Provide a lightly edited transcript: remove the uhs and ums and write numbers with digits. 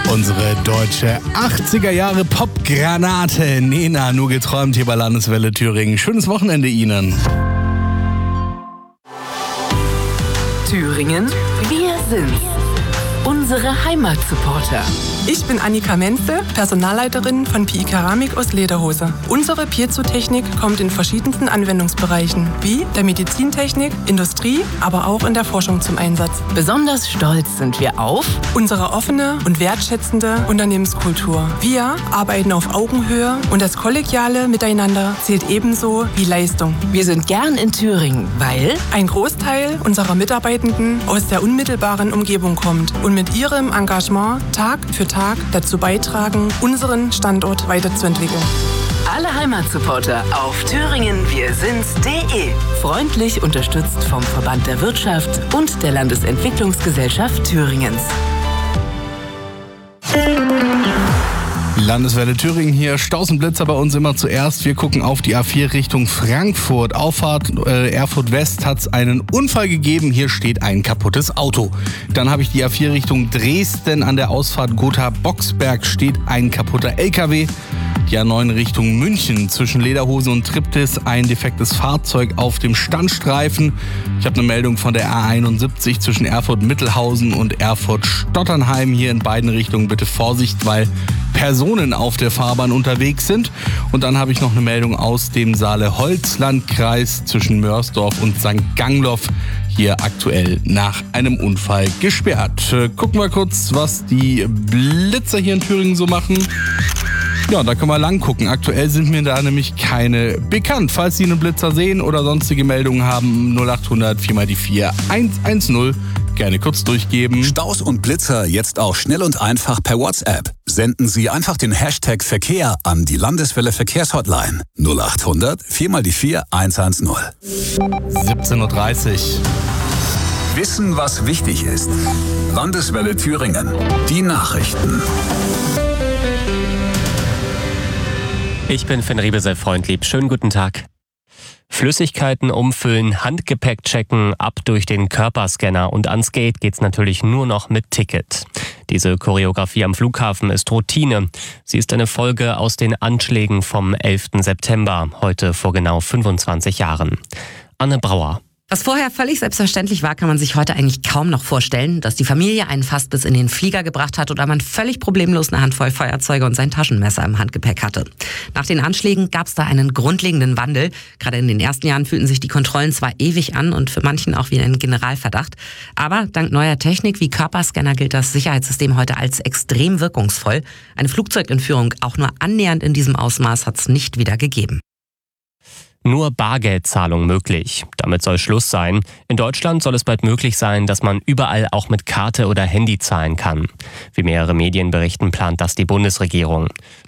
Unsere deutsche 80er Jahre Popgranate Nena, nur geträumt hier bei Landeswelle Thüringen. Schönes Wochenende Ihnen. Thüringen, wir sind's. Unsere Heimatsupporter. Ich bin Annika Menze, Personalleiterin von PI Keramik aus Lederhose. Unsere Piezo-Technik kommt in verschiedensten Anwendungsbereichen, wie der Medizintechnik, Industrie, aber auch in der Forschung zum Einsatz. Besonders stolz sind wir auf Unsere offene und wertschätzende Unternehmenskultur. Wir arbeiten auf Augenhöhe und das kollegiale Miteinander zählt ebenso wie Leistung. Wir sind gern in Thüringen, weil Ein Großteil unserer Mitarbeitenden aus der unmittelbaren Umgebung kommt und mit ihrem Engagement Tag für Tag dazu beitragen, unseren Standort weiterzuentwickeln. alle Heimatsupporter auf thüringenwirsind's.de. Freundlich unterstützt vom Verband der Wirtschaft und der Landesentwicklungsgesellschaft Thüringens. Landeswelle Thüringen hier, Staus und Blitzer bei uns immer zuerst. Wir gucken auf die A4 Richtung Frankfurt. Auffahrt Erfurt West hat es einen Unfall gegeben. Hier steht ein kaputtes Auto. Dann habe ich die A4 Richtung Dresden. An der Ausfahrt Gotha-Boxberg steht ein kaputter LKW. Die A9 Richtung München, zwischen Lederhose und Triptis ein defektes Fahrzeug auf dem Standstreifen. Ich habe eine Meldung von der A71 zwischen Erfurt-Mittelhausen und Erfurt-Stotternheim. Hier in beiden Richtungen bitte Vorsicht, weil Personen auf der Fahrbahn unterwegs sind. Und dann habe ich noch eine Meldung aus dem Saale-Holzland-Kreis zwischen Mörsdorf und St. Gangloff. Hier aktuell nach einem Unfall gesperrt. Gucken wir kurz, was die Blitzer hier in Thüringen so machen. Ja, da können wir lang gucken. Aktuell sind mir da nämlich keine bekannt. Falls Sie einen Blitzer sehen oder sonstige Meldungen haben, 0800 4x4 110. Gerne kurz durchgeben. Staus und Blitzer jetzt auch schnell und einfach per WhatsApp. Senden Sie einfach den Hashtag Verkehr an die Landeswelle Verkehrshotline 0800 4x4 110. 17.30 Uhr. Wissen, was wichtig ist. Landeswelle Thüringen. Die Nachrichten. Ich bin Finn Riebesel-Freundlieb. Schönen guten Tag. Flüssigkeiten umfüllen, Handgepäck checken, ab durch den Körperscanner und ans Gate geht's natürlich nur noch mit Ticket. Diese Choreografie am Flughafen ist Routine. Sie ist eine Folge aus den Anschlägen vom 11. September, heute vor genau 25 Jahren. Anne Brauer. Was vorher völlig selbstverständlich war, kann man sich heute eigentlich kaum noch vorstellen, dass die Familie einen fast bis in den Flieger gebracht hat oder man völlig problemlos eine Handvoll Feuerzeuge und sein Taschenmesser im Handgepäck hatte. Nach den Anschlägen gab es da einen grundlegenden Wandel. Gerade in den ersten Jahren fühlten sich die Kontrollen zwar ewig an und für manchen auch wie ein Generalverdacht, aber dank neuer Technik wie Körperscanner gilt das Sicherheitssystem heute als extrem wirkungsvoll. Eine Flugzeugentführung auch nur annähernd in diesem Ausmaß hat es nicht wieder gegeben. Nur Bargeldzahlung möglich. Damit soll Schluss sein. In Deutschland soll es bald möglich sein, dass man überall auch mit Karte oder Handy zahlen kann. Wie mehrere Medien berichten, plant das die Bundesregierung.